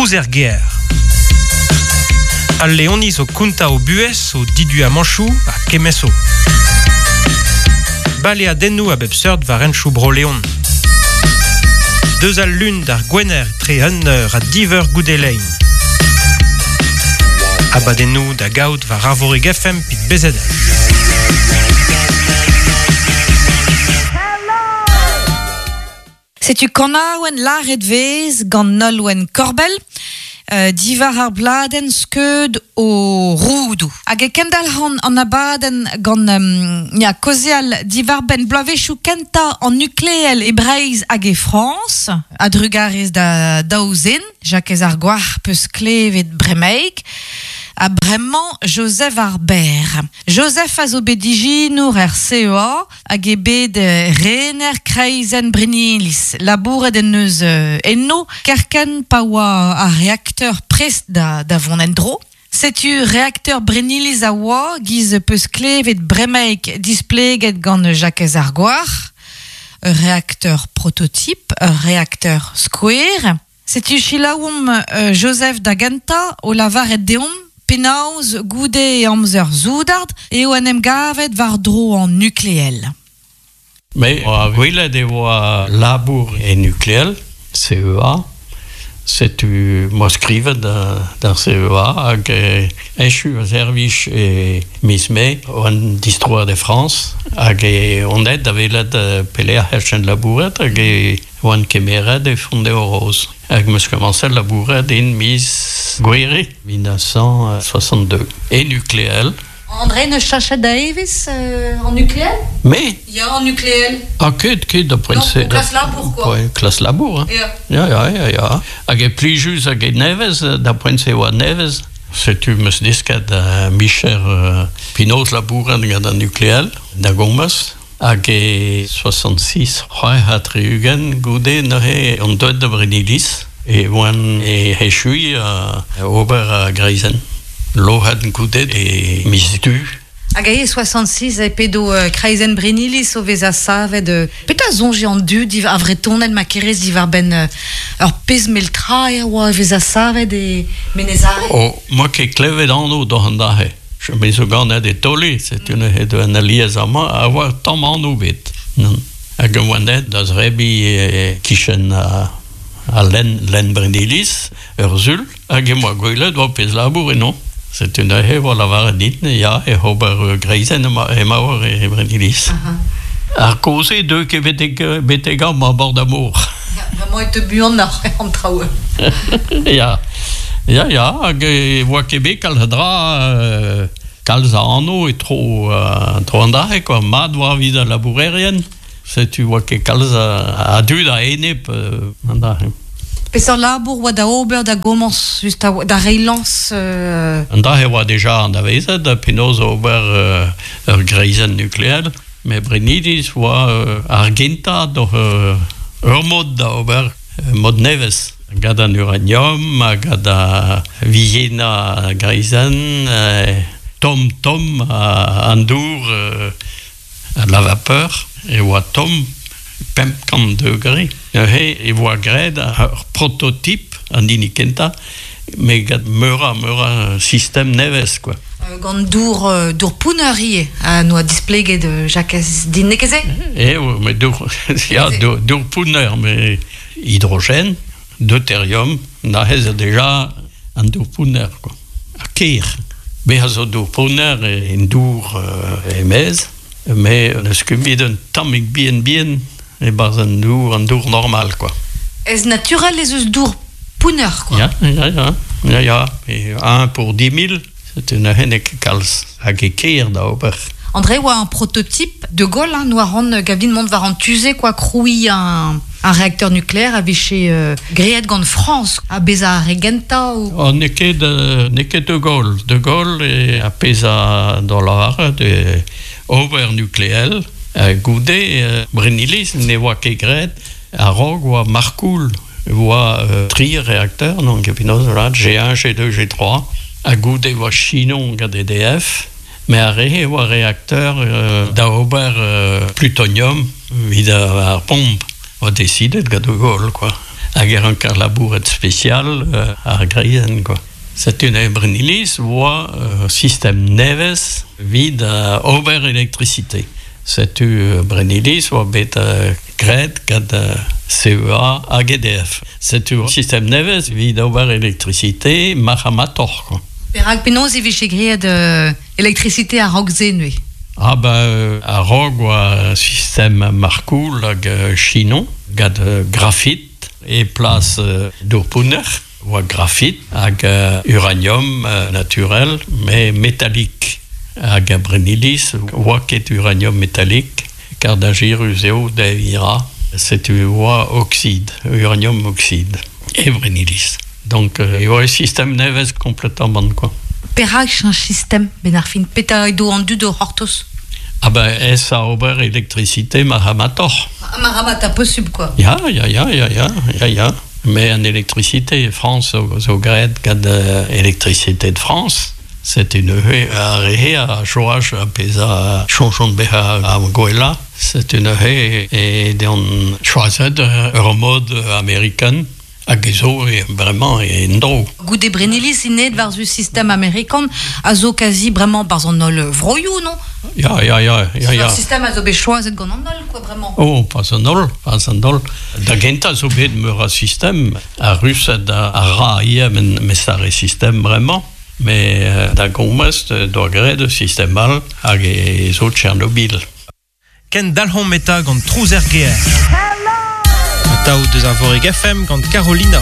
Bouzerguer. Al Leonis o Kunta o Bues o Didu a Manchou a Kemeso. Bale a dennou a bep seurt va renchou Broleon. Deus al lun d'ar gwener tre hunner a diver goudelein. Abadennou da gaout va ravorig FM pit bezedel. Setu kana oen laret vez gant nol oen korbel, divar ar bladen skeud o roudou. Hag e kendal an abaden gant kozeal divar ben bloavechou kenta an nukleel e Breiz hag e France, a drugarez da daouzen, jakez ar gwar peus klevet bremeik, a bremañ Joseph Arber. Joseph a zo bet diginour CEA hag e bet rener kreizen brenilis. Labouret en eus enno kerken pa oa a reakteur prest da vont en dro. Setu reakteur brenilis a oa giz peus klevet bremeik displeget gant jakez ar gwar, reakteur prototype, reakteur square. Setu chilaoum Joseph da genta o lavaret deom penaos goude e amzer zoudard e o anem gavet var dro an nukleel. Mais a gwelet e oa labour e nukleel, CEA, setu mo skrivet da CEA hag echu a servich e mis me oan distroa de France hag onet da velet pelea herchen labouret hag oan kemeret e fonde o roz. Hag meus komanse labouret en mis gwere 1962. E nukleel. André ne chachet da evis en nukleel? Me? Ya en nukleel. Ah, ket da prince. Non, klas labour, quoi. Ouais, klas labour, hein? Ja. Hag e plijus hag e nevez, da prince oa nevez. Setu meus disket Michel Pinoz labouret gant an nukleel, da gommas. Hag e 66 c'hoar ha treugen goude neuze an doet da brenilis e oan e hechui ober a Greizen. Lohat goude e mis du. Hag e 66 e pedo kreizen brenilis o vez a savet peta zonje an du div avretonel makerez divar ben ur pez meltrae oa vez a savet e menezare. Moi ke klevet anno do an dahe. Je me zo gant e tole, c'est une de an aliez a war tam anno bet. Hag an oanet da zrebi kichen a len brenilis, ur zul, hag e moa gwelet oa pez labour non. C'est une he oa lavar dit, ya, e ober Greizen e maor e brenilis. Ar koze deux ke betega ma bord d'amour. Moi et te buan an traoue. Ya, hag e oa kebe kalzadra kalza anno e tro an dahe, quoi. Mad oa vid a labourerien. Setu oa ke kalza a du da enep an dahe. Peseurt labour oa da ober da gomans, just da reilans... An dahe oa deja an da vezet, da penoz ober ur Greizen nukleel, me brenilis oa argenta do ur mod da ober mod nevez. Gad an uranium, gad a Vienna Greizen, tom an dour a la vapeur, e oa tom 50 degré. E oa gred ur prototype an dinikenta, me gad meura system nevez, quoi. Gant dour pounerie a noa displeget jakez din nekeze? Me dour pouner, me hydrogène, deutérium, na hez déjà an dour pouner, quoi. A keir. Be a zo dour pouner en dour emez, me neus ket bet un tammig bien, e baz an dour normal, quoi. Ez naturel ez eus dour pouner, quoi. Ja. Et 1 pour 10 000, c'est une hennek kalz. Hag e keir da ober. André oa un prototype de Gaulle, noa ran gavin mont var an tuze, quoi, kroui un réacteur nucléaire a veche greet gant France, a beza regenta ou... Neket de Gaulle. De Gaulle a peza dollar de ober nucléel, goude brenilis ne oa ke gret, a rog oa markoul, oa tri réacteur, non gepinoz rat, G1, G2, G3, a goude oa chinon gant EDF, mais a rehe oa réacteur da ober plutonium vid ar pomp oa decidet gant o Gaulle, quoi. hag un carlabouret spécial à Greisen, quoi. C'est une Brenilis voit système neves vide à over électricité. C'est une Brenilis voit bêta gred kad CEA à GDF. C'est un système neves vide over électricité Mahamator, quoi. Perak penaos e vije greet électricité à Roxenue. Ah ben à Rogue un système marcoul hag chinon gad graphite et place d'urpuner. Ou graphite, avec uranium naturel, mais métallique. Avec Brenilis, ou est uranium métallique, car d'agir useo d'Evira, c'est oxyde, uranium oxyde, et Brenilis. Donc, il y a un système neves complètement bon, quoi. Perak un système, benarfin, peta edo en du de hortos. Ah ben, ça ouvert électricité, Mahamator. Mahamata possible, quoi. Ya. Mais en électricité, France, au grade électricité de France, c'est une haie à Joach, à Pesa, Chonchon de Béha, à Goëla. C'est une haie et on choisit un mode américain. À Gezo, vraiment, et Ndro. Goudé Brenilis, il est vers le système américain, à zo quasi vraiment par son nol vroyou, non? Ya. Le système a zo bé choisi de gon nol, quoi, vraiment. Oh, pas un nol. Da genta zo bé de meura système, à russe, à raïe, mais ça ré système vraiment. Mais da gomest, doit gré de système mal, à zo Tchernobyl. Ken dalhon meta gant trouzer GR. Tao deus ar voreg FM gant Carolina.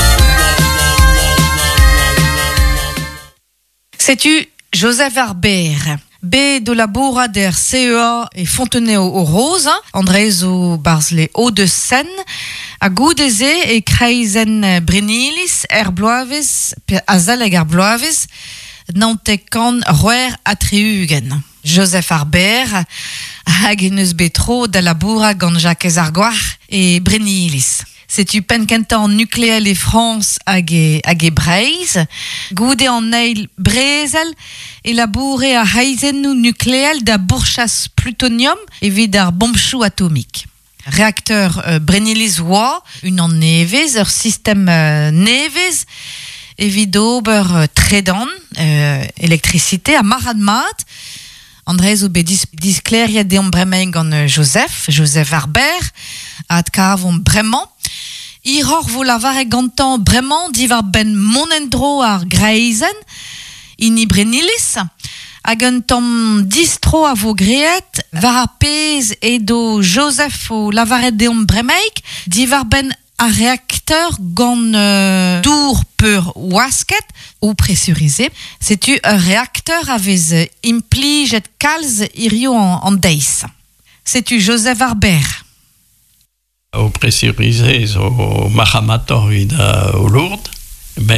C'est-tu Joseph Harbert, B de la bourra der CEA et Fontenay au Rose, Andrés au Barzley Hauts-de-Seine, à Goudeze et Kreisen Brenilis, Erbloavis, Azaleg Erbloavis, Nantekan Roer Atriugen. Joseph Harbert, Hagenus Betro, de la bourra gant Jacques Argoir et Brenilis. C'est-tu penkentan nucléel et France hag Breiz, Goudé en Neil Brezel, et la bourré à Heisenou nucléel da bourchas plutonium et vidar bombchou atomique. Réacteur Brenilis Wa, une en Neves, leur système Neves, et vidober Tredan, électricité à Maradmat, Andrés ou disclair y a des bremeng en Joseph Harbert, ad kavon brement. Iror vo la vare gantan brement divar ben monendro ar Greisen, ini Brenilis, hag un tom distro a vo greet, var a pez edo Joseph o lavaret deom bremeik, divar ben a réacteur gant dour peur wasket ou pressurisé. C'est-tu un réacteur avec impli jet calz irio en deis. C'est-tu Joseph Harbert. Au pressurisé, au Mahamator, au Lourdes.